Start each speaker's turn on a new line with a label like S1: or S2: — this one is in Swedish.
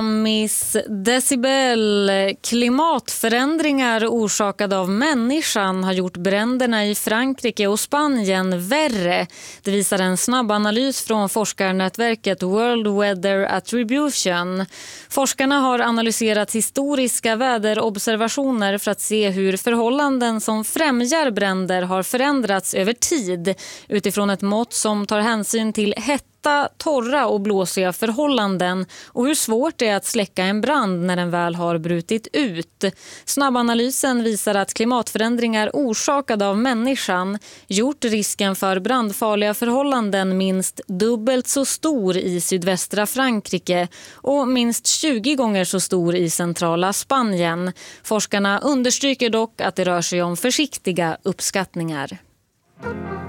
S1: Amis decibel. Klimatförändringar orsakade av människan har gjort bränderna i Frankrike och Spanien värre. Det visar en snabb analys från forskarnätverket World Weather Attribution. Forskarna har analyserat historiska väderobservationer för att se hur förhållanden som främjar bränder har förändrats över tid utifrån ett mått som tar hänsyn till torra och blåsiga förhållanden och hur svårt det är att släcka en brand när den väl har brutit ut. Snabbanalysen visar att klimatförändringar orsakade av människan gjort risken för brandfarliga förhållanden minst dubbelt så stor i sydvästra Frankrike och minst 20 gånger så stor i centrala Spanien. Forskarna understryker dock att det rör sig om försiktiga uppskattningar.